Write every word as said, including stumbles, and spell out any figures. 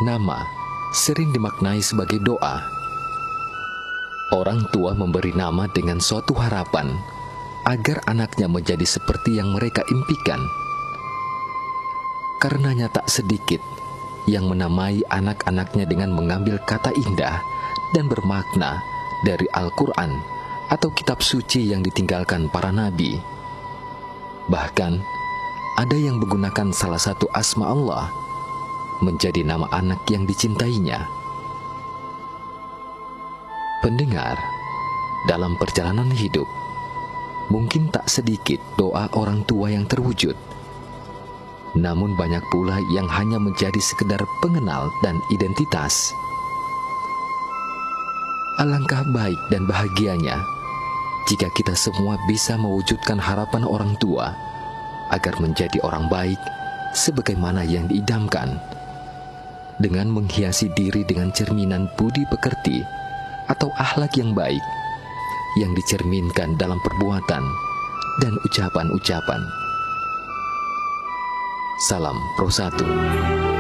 Nama sering dimaknai sebagai doa. Orang tua memberi nama dengan suatu harapan agar anaknya menjadi seperti yang mereka impikan. Karenanya tak sedikit yang menamai anak-anaknya dengan mengambil kata indah dan bermakna dari Al-Quran atau kitab suci yang ditinggalkan para nabi. Bahkan ada yang menggunakan salah satu asma Allah menjadi nama anak yang dicintainya. Pendengar, dalam perjalanan hidup, mungkin tak sedikit doa orang tua yang terwujud. Namun banyak pula yang hanya menjadi sekedar pengenal dan identitas. Alangkah baik dan bahagianya jika kita semua bisa mewujudkan harapan orang tua agar menjadi orang baik sebagaimana yang diidamkan, dengan menghiasi diri dengan cerminan budi pekerti atau akhlak yang baik yang dicerminkan dalam perbuatan dan ucapan-ucapan. Salam Pro satu.